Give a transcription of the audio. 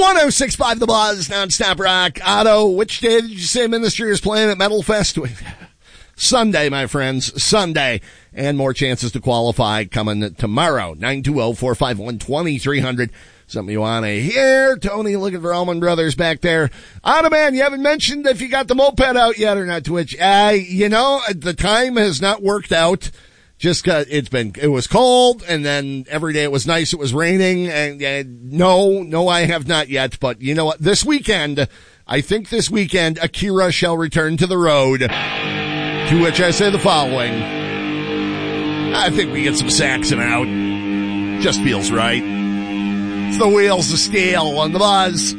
106.5 The Buzz, nonstop rock. Otto, which day did you say Ministry is playing at Metal Fest? Sunday, my friends, Sunday. And more chances to qualify coming tomorrow. 920-451-2300. Something you want to hear. Tony looking for Allman Brothers back there. Otto, man, you haven't mentioned if you got the moped out yet or not, to which, the time has not worked out. Just it was cold, and then every day it was nice, it was raining, and no, I have not yet, but you know what, I think this weekend, Akira shall return to the road, to which I say the following: I think we get some Saxon out, just feels right. It's the Wheels of Steel on the Buzz.